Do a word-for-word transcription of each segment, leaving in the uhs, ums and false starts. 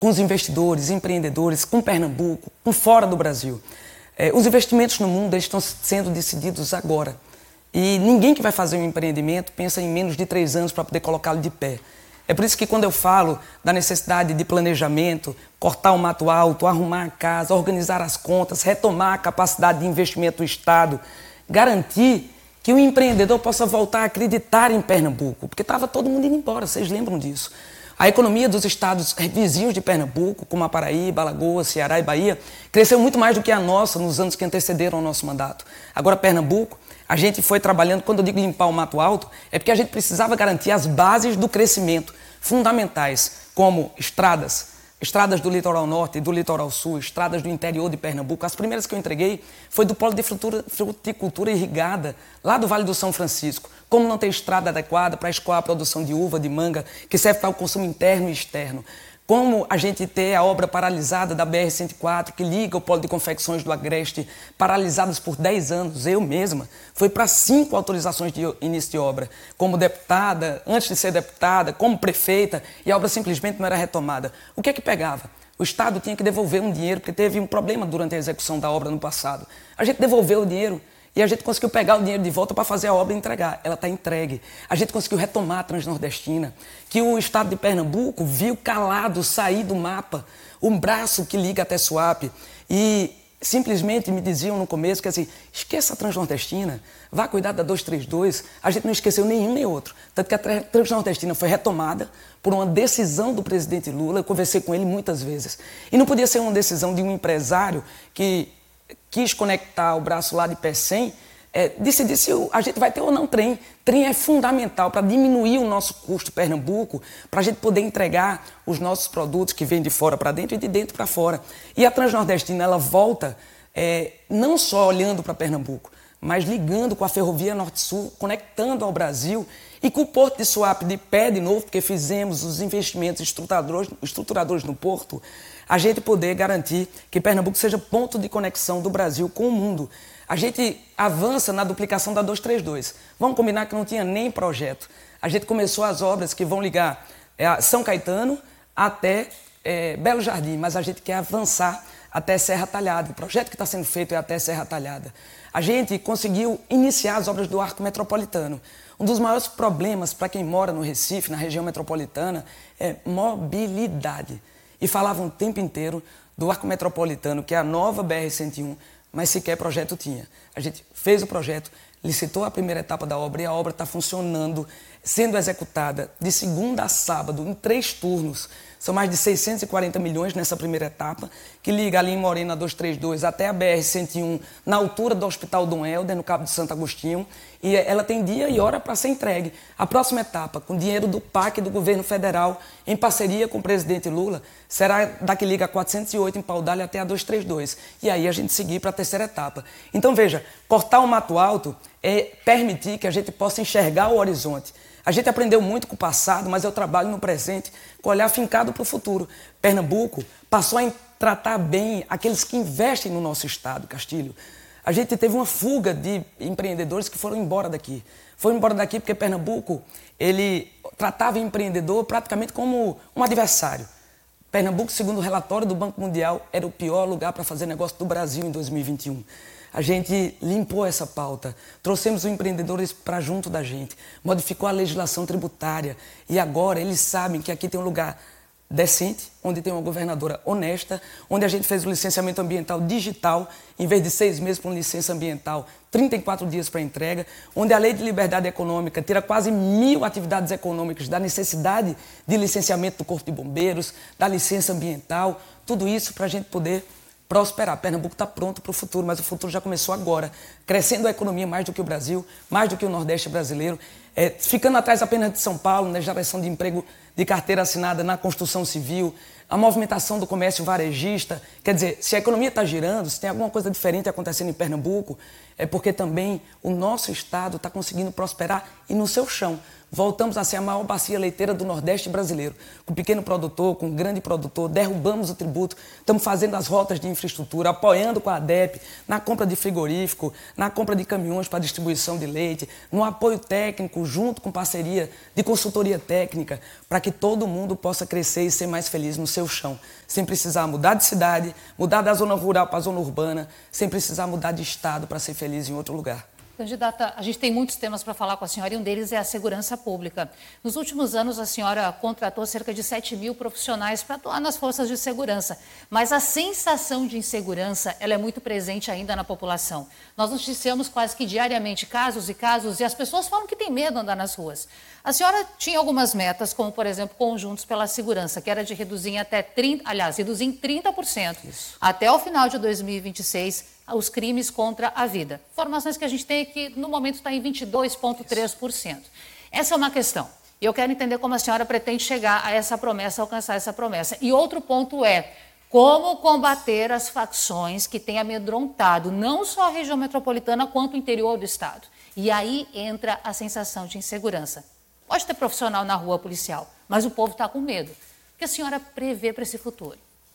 com os investidores, empreendedores, com Pernambuco, com fora do Brasil. É, os investimentos no mundo eles estão sendo decididos agora. E ninguém que vai fazer um empreendimento pensa em menos de três anos para poder colocá-lo de pé. É por isso que quando eu falo da necessidade de planejamento, cortar o mato alto, arrumar a casa, organizar as contas, retomar a capacidade de investimento do Estado, garantir que o empreendedor possa voltar a acreditar em Pernambuco, porque estava todo mundo indo embora, vocês lembram disso. A economia dos estados vizinhos de Pernambuco, como a Paraíba, Alagoas, Ceará e Bahia, cresceu muito mais do que a nossa nos anos que antecederam o nosso mandato. Agora, Pernambuco, a gente foi trabalhando, quando eu digo limpar o mato alto, é porque a gente precisava garantir as bases do crescimento, fundamentais, como estradas, estradas do litoral norte e do litoral sul, estradas do interior de Pernambuco. As primeiras que eu entreguei foi do polo de fruticultura irrigada, lá do Vale do São Francisco. Como não ter estrada adequada para escoar a produção de uva, de manga, que serve para o consumo interno e externo. Como a gente ter a obra paralisada da B R cento e quatro, que liga o polo de confecções do Agreste, paralisadas por dez anos, eu mesma, foi para cinco autorizações de início de obra, como deputada, antes de ser deputada, como prefeita, e a obra simplesmente não era retomada. O que é que pegava? O Estado tinha que devolver um dinheiro, porque teve um problema durante a execução da obra no passado. A gente devolveu o dinheiro, e a gente conseguiu pegar o dinheiro de volta para fazer a obra e entregar. Ela está entregue. A gente conseguiu retomar a Transnordestina, que o estado de Pernambuco viu calado sair do mapa, um braço que liga até Suape. E simplesmente me diziam no começo que assim, esqueça a Transnordestina, vá cuidar da duzentos e trinta e dois. A gente não esqueceu nenhum nem outro. Tanto que a Transnordestina foi retomada por uma decisão do presidente Lula. Eu conversei com ele muitas vezes. E não podia ser uma decisão de um empresário que quis conectar o braço lá de Pecém, é, decidir se a gente vai ter ou não trem. Trem é fundamental para diminuir o nosso custo Pernambuco, para a gente poder entregar os nossos produtos que vêm de fora para dentro e de dentro para fora. E a Transnordestina, ela volta é, não só olhando para Pernambuco, mas ligando com a Ferrovia Norte-Sul, conectando ao Brasil e com o Porto de Suape de pé de novo, porque fizemos os investimentos estruturadores, estruturadores no Porto, a gente poder garantir que Pernambuco seja ponto de conexão do Brasil com o mundo. A gente avança na duplicação da duzentos e trinta e dois. Vamos combinar que não tinha nem projeto. A gente começou as obras que vão ligar é, São Caetano até é, Belo Jardim, mas a gente quer avançar até Serra Talhada. O projeto que está sendo feito é até Serra Talhada. A gente conseguiu iniciar as obras do Arco Metropolitano. Um dos maiores problemas para quem mora no Recife, na região metropolitana, é mobilidade. E falavam o tempo inteiro do Arco Metropolitano, que é a nova B R cento e um, mas sequer projeto tinha. A gente fez o projeto, licitou a primeira etapa da obra e a obra está funcionando, sendo executada de segunda a sábado, em três turnos. São mais de seiscentos e quarenta milhões nessa primeira etapa, que liga ali em Morena duzentos e trinta e dois até a B R cento e um, na altura do Hospital Dom Helder, no Cabo de Santo Agostinho, e ela tem dia e hora para ser entregue. A próxima etapa, com dinheiro do P A C do governo federal, em parceria com o presidente Lula, será da que liga a quatrocentos e oito em Paudalho até a duzentos e trinta e dois. E aí a gente seguir para a terceira etapa. Então veja, cortar o mato alto é permitir que a gente possa enxergar o horizonte. A gente aprendeu muito com o passado, mas eu trabalho no presente com olhar fincado para o futuro. Pernambuco passou a tratar bem aqueles que investem no nosso estado, Castilho. A gente teve uma fuga de empreendedores que foram embora daqui. Foram embora daqui porque Pernambuco, ele tratava o empreendedor praticamente como um adversário. Pernambuco, segundo o relatório do Banco Mundial, era o pior lugar para fazer negócio do Brasil em dois mil e vinte e um. A gente limpou essa pauta, trouxemos os empreendedores para junto da gente, modificou a legislação tributária e agora eles sabem que aqui tem um lugar decente, onde tem uma governadora honesta, onde a gente fez o licenciamento ambiental digital, em vez de seis meses para uma licença ambiental, trinta e quatro dias para entrega, onde a Lei de Liberdade Econômica tira quase mil atividades econômicas da necessidade de licenciamento do Corpo de Bombeiros, da licença ambiental, tudo isso para a gente poder prosperar. Pernambuco está pronto para o futuro, mas o futuro já começou agora, crescendo a economia mais do que o Brasil, mais do que o Nordeste brasileiro, é, ficando atrás apenas de São Paulo, na geração de emprego de carteira assinada na construção civil, a movimentação do comércio varejista. Quer dizer, se a economia está girando, se tem alguma coisa diferente acontecendo em Pernambuco, é porque também o nosso estado está conseguindo prosperar e no seu chão. Voltamos a ser a maior bacia leiteira do Nordeste brasileiro. Com pequeno produtor, com grande produtor, derrubamos o tributo, estamos fazendo as rotas de infraestrutura, apoiando com a ADEPE, na compra de frigorífico, na compra de caminhões para distribuição de leite, no apoio técnico, junto com parceria de consultoria técnica, para que todo mundo possa crescer e ser mais feliz no seu chão, sem precisar mudar de cidade, mudar da zona rural para a zona urbana, sem precisar mudar de estado para ser feliz em outro lugar. Candidata, a gente tem muitos temas para falar com a senhora e um deles é a segurança pública. Nos últimos anos, a senhora contratou cerca de sete mil profissionais para atuar nas forças de segurança, mas a sensação de insegurança ela é muito presente ainda na população. Nós noticiamos quase que diariamente casos e casos e as pessoas falam que tem medo de andar nas ruas. A senhora tinha algumas metas, como, por exemplo, Conjuntos pela Segurança, que era de reduzir em até trinta, aliás, reduzir em trinta por cento Isso. até o final de dois mil e vinte e seis os crimes contra a vida. Informações que a gente tem é que, no momento, está em vinte e dois vírgula três por cento. Essa é uma questão. E eu quero entender como a senhora pretende chegar a essa promessa, alcançar essa promessa. E outro ponto é como combater as facções que têm amedrontado não só a região metropolitana, quanto o interior do estado. E aí entra a sensação de insegurança. Pode ter profissional na rua policial, mas o povo está com medo. O que a senhora prevê para esse futuro?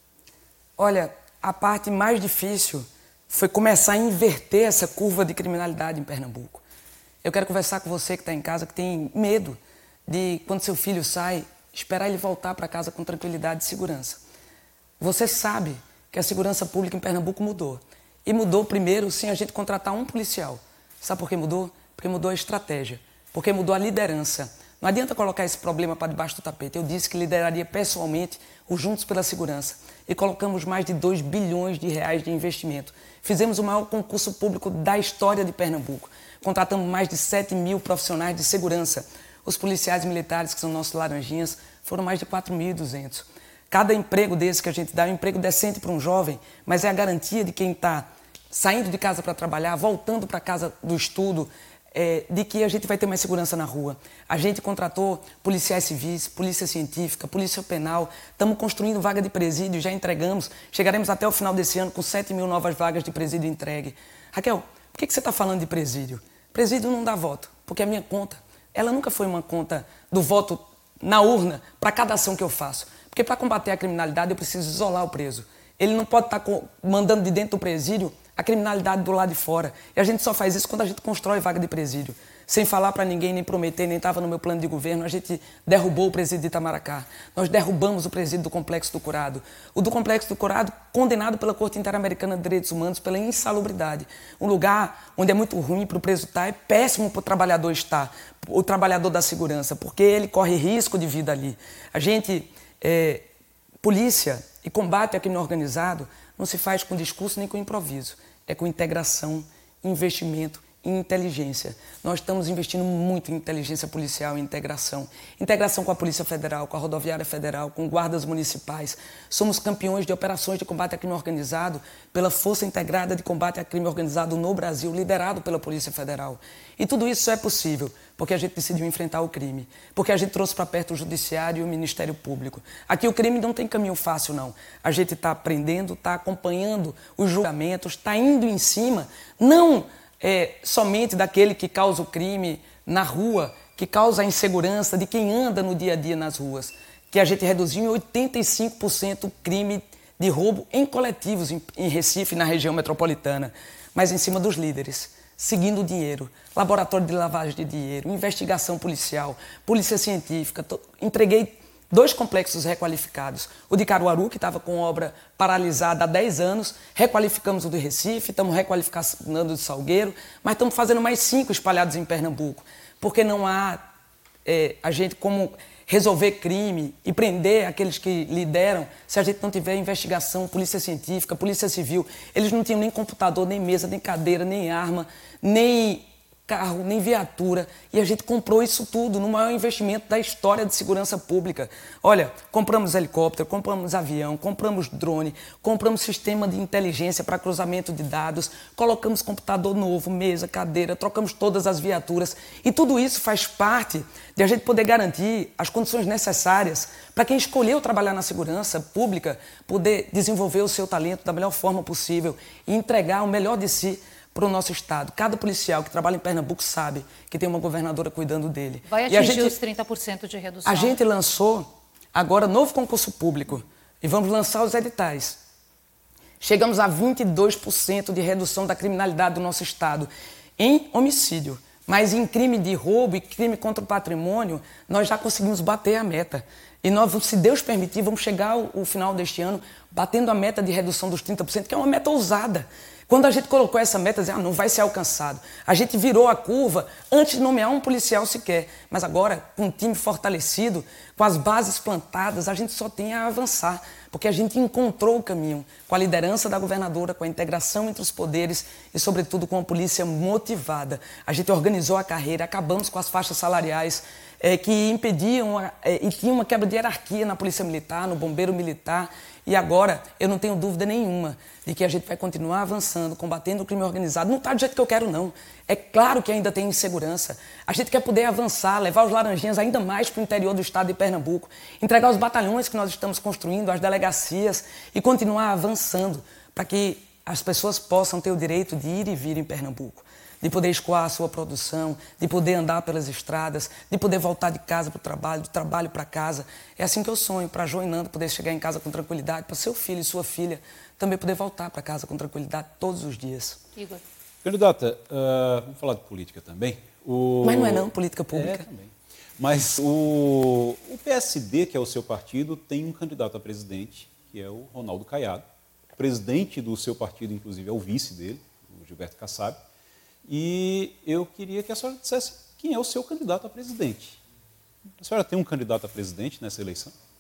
Olha, a parte mais difícil foi começar a inverter essa curva de criminalidade em Pernambuco. Eu quero conversar com você que está em casa, que tem medo de, quando seu filho sai, esperar ele voltar para casa com tranquilidade e segurança. Você sabe que a segurança pública em Pernambuco mudou. E mudou primeiro sem a gente contratar um policial. Sabe por que mudou? Porque mudou a estratégia, porque mudou a liderança. Não adianta colocar esse problema para debaixo do tapete. Eu disse que lideraria pessoalmente o Juntos pela Segurança e colocamos mais de dois bilhões de reais de investimento. Fizemos o maior concurso público da história de Pernambuco. Contratamos mais de sete mil profissionais de segurança. Os policiais militares, que são nossos laranjinhas, foram mais de quatro mil e duzentos. Cada emprego desse que a gente dá é um emprego decente para um jovem, mas é a garantia de quem está saindo de casa para trabalhar, voltando para casa do estudo, É, de que a gente vai ter mais segurança na rua. A gente contratou policiais civis, polícia científica, polícia penal, estamos construindo vaga de presídio, já entregamos, chegaremos até o final desse ano com sete mil novas vagas de presídio entregue. Raquel, por que, que você está falando de presídio? Presídio não dá voto, porque a minha conta, ela nunca foi uma conta do voto na urna para cada ação que eu faço. Porque para combater a criminalidade eu preciso isolar o preso. Ele não pode estar mandando de dentro do presídio a criminalidade do lado de fora. E a gente só faz isso quando a gente constrói vaga de presídio. Sem falar para ninguém, nem prometer, nem estava no meu plano de governo, a gente derrubou o presídio de Itamaracá. Nós derrubamos o presídio do Complexo do Curado. O do Complexo do Curado, condenado pela Corte Interamericana de Direitos Humanos pela insalubridade. Um lugar onde é muito ruim para o preso estar, é péssimo para o trabalhador estar, o trabalhador da segurança, porque ele corre risco de vida ali. A gente, é, polícia e combate ao crime organizado, não se faz com discurso nem com improviso. É com integração, investimento e inteligência. Nós estamos investindo muito em inteligência policial e integração. Integração com a Polícia Federal, com a Rodoviária Federal, com guardas municipais. Somos campeões de operações de combate ao crime organizado pela Força Integrada de Combate ao Crime Organizado no Brasil, liderado pela Polícia Federal. E tudo isso só é possível porque a gente decidiu enfrentar o crime, porque a gente trouxe para perto o Judiciário e o Ministério Público. Aqui o crime não tem caminho fácil, não. A gente está aprendendo, está acompanhando os julgamentos, está indo em cima, não é, somente daquele que causa o crime na rua, que causa a insegurança de quem anda no dia a dia nas ruas, que a gente reduziu em oitenta e cinco por cento o crime de roubo em coletivos em, em Recife, na região metropolitana, mas em cima dos líderes. Seguindo o dinheiro, laboratório de lavagem de dinheiro, investigação policial, polícia científica. Tô, entreguei dois complexos requalificados. O de Caruaru, que estava com obra paralisada há dez anos, requalificamos o de Recife, estamos requalificando o de Salgueiro, mas estamos fazendo mais cinco espalhados em Pernambuco, porque não há é, a gente como resolver crime e prender aqueles que lideram se a gente não tiver investigação, polícia científica, polícia civil. Eles não tinham nem computador, nem mesa, nem cadeira, nem arma, nem carro, nem viatura. E a gente comprou isso tudo no maior investimento da história de segurança pública. Olha, compramos helicóptero, compramos avião, compramos drone, compramos sistema de inteligência para cruzamento de dados, colocamos computador novo, mesa, cadeira, trocamos todas as viaturas. E tudo isso faz parte de a gente poder garantir as condições necessárias para quem escolheu trabalhar na segurança pública poder desenvolver o seu talento da melhor forma possível e entregar o melhor de si para o nosso estado. Cada policial que trabalha em Pernambuco sabe que tem uma governadora cuidando dele. Vai atingir e a gente, os trinta por cento de redução. A gente lançou agora novo concurso público e vamos lançar os editais. Chegamos a vinte e dois por cento de redução da criminalidade do nosso estado em homicídio. Mas em crime de roubo e crime contra o patrimônio, nós já conseguimos bater a meta. E nós, se Deus permitir, vamos chegar ao, ao final deste ano batendo a meta de redução dos trinta por cento, que é uma meta ousada. Quando a gente colocou essa meta, dizia, ah, não vai ser alcançado. A gente virou a curva antes de nomear um policial sequer. Mas agora, com um time fortalecido, com as bases plantadas, a gente só tem a avançar. Porque a gente encontrou o caminho com a liderança da governadora, com a integração entre os poderes e, sobretudo, com a polícia motivada. A gente organizou a carreira, acabamos com as faixas salariais é, que impediam a, é, e tinha uma quebra de hierarquia na polícia militar, no bombeiro militar. E agora, eu não tenho dúvida nenhuma de que a gente vai continuar avançando, combatendo o crime organizado. Não está do jeito que eu quero, não. É claro que ainda tem insegurança. A gente quer poder avançar, levar os laranjinhas ainda mais para o interior do estado de Pernambuco, entregar os batalhões que nós estamos construindo, as delegacias e continuar avançando para que as pessoas possam ter o direito de ir e vir em Pernambuco, de poder escoar a sua produção, de poder andar pelas estradas, de poder voltar de casa para o trabalho, do trabalho para casa. É assim que eu sonho, para a Joinanda poder chegar em casa com tranquilidade, para seu filho e sua filha também poder voltar para casa com tranquilidade todos os dias. Igor. Candidata, uh, vamos falar de política também. O... Mas não é não, política pública. É, também. Mas o, o P S D, que é o seu partido, tem um candidato a presidente, que é o Ronaldo Caiado. O presidente do seu partido, inclusive, é o vice dele, o Gilberto Kassab. E eu queria que a senhora dissesse quem é o seu candidato a presidente. A senhora tem um candidato a presidente nessa eleição?